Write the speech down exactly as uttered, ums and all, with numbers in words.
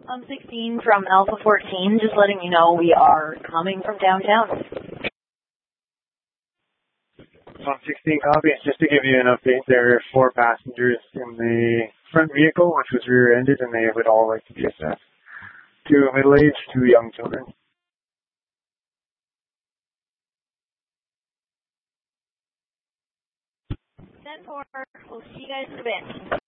I'm sixteen from Alpha fourteen, just letting you know we are coming from downtown. Um, sixteen copies. Just to give you an update, there are four passengers in the front vehicle, which was rear-ended, and they would all like to be assessed. Two middle-aged, two young children. ten four, we'll see you guys in a bit.